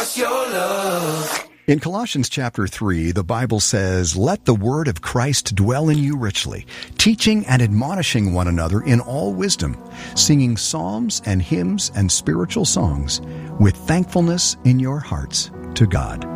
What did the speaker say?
us your love. In Colossians chapter 3, the Bible says, "Let the word of Christ dwell in you richly, teaching and admonishing one another in all wisdom, singing psalms and hymns and spiritual songs with thankfulness in your hearts to God."